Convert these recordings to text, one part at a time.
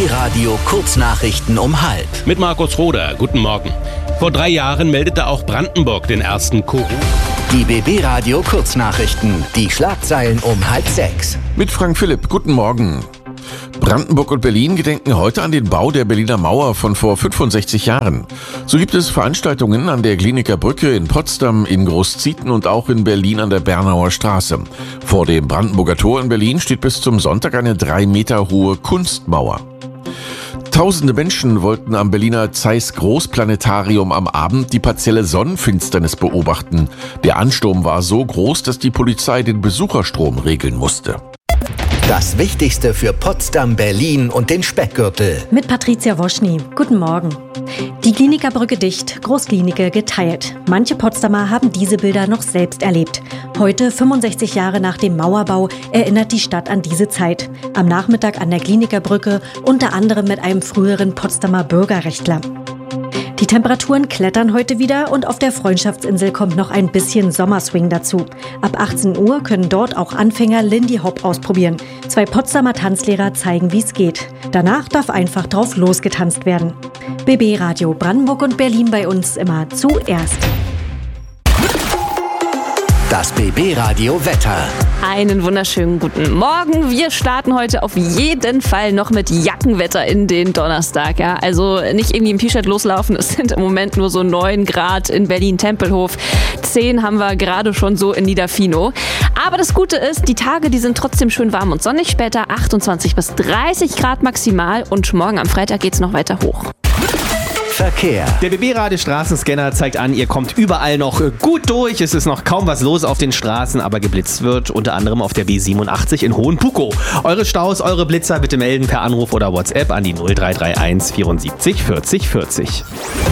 Radio Kurznachrichten um halb. Mit Markus Roder, guten Morgen. Vor 3 Jahren meldete auch Brandenburg den ersten Corona. Die BB Radio Kurznachrichten, die Schlagzeilen um 5:30. Mit Frank Philipp, guten Morgen. Brandenburg und Berlin gedenken heute an den Bau der Berliner Mauer von vor 65 Jahren. So gibt es Veranstaltungen an der Kliniker Brücke in Potsdam, in Großzieten und auch in Berlin an der Bernauer Straße. Vor dem Brandenburger Tor in Berlin steht bis zum Sonntag eine 3 Meter hohe Kunstmauer. Tausende Menschen wollten am Berliner Zeiss Großplanetarium am Abend die partielle Sonnenfinsternis beobachten. Der Ansturm war so groß, dass die Polizei den Besucherstrom regeln musste. Das Wichtigste für Potsdam, Berlin und den Speckgürtel. Mit Patricia Woschny. Guten Morgen. Die Klinikerbrücke dicht, Großklinike geteilt. Manche Potsdamer haben diese Bilder noch selbst erlebt. Heute, 65 Jahre nach dem Mauerbau, erinnert die Stadt an diese Zeit. Am Nachmittag an der Klinikerbrücke, unter anderem mit einem früheren Potsdamer Bürgerrechtler. Die Temperaturen klettern heute wieder und auf der Freundschaftsinsel kommt noch ein bisschen Sommerswing dazu. Ab 18 Uhr können dort auch Anfänger Lindy Hop ausprobieren. 2 Potsdamer Tanzlehrer zeigen, wie es geht. Danach darf einfach drauf losgetanzt werden. BB Radio Brandenburg und Berlin bei uns immer zuerst. Das BB Radio Wetter. Einen wunderschönen guten Morgen. Wir starten heute auf jeden Fall noch mit Jackenwetter in den Donnerstag. Ja? Also nicht irgendwie im T-Shirt loslaufen. Es sind im Moment nur so 9 Grad in Berlin-Tempelhof. 10 haben wir gerade schon so in Niederfino. Aber das Gute ist, die Tage, die sind trotzdem schön warm und sonnig. Später 28 bis 30 Grad maximal. Und morgen am Freitag geht es noch weiter hoch. Verkehr. Der BB-Radio-Straßenscanner zeigt an, ihr kommt überall noch gut durch. Es ist noch kaum was los auf den Straßen, aber geblitzt wird unter anderem auf der B87 in Hohenpuckow. Eure Staus, eure Blitzer bitte melden per Anruf oder WhatsApp an die 0331 74 40 40.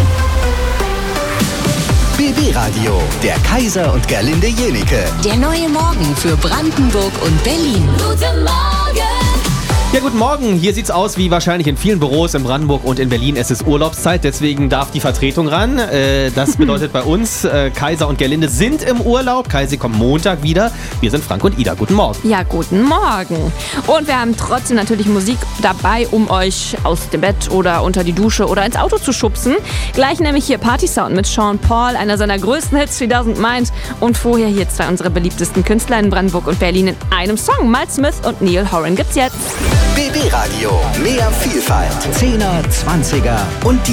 BB Radio, der Kaiser und Gerlinde Jenike. Der neue Morgen für Brandenburg und Berlin. Guten Morgen! Ja, guten Morgen. Hier sieht's aus wie wahrscheinlich in vielen Büros in Brandenburg und in Berlin. Es ist Urlaubszeit, deswegen darf die Vertretung ran. Das bedeutet bei uns, Kaiser und Gerlinde sind im Urlaub. Kaiser kommt Montag wieder. Wir sind Frank und Ida. Guten Morgen. Ja, guten Morgen. Und wir haben trotzdem natürlich Musik dabei, um euch aus dem Bett oder unter die Dusche oder ins Auto zu schubsen. Gleich nämlich hier Party Sound mit Sean Paul, einer seiner größten Hits, 2000 Mind. Und vorher hier 2 unserer beliebtesten Künstler in Brandenburg und Berlin in einem Song. Miles Smith und Neil Horan gibt's jetzt. BB Radio, mehr Vielfalt. 10er, 20er und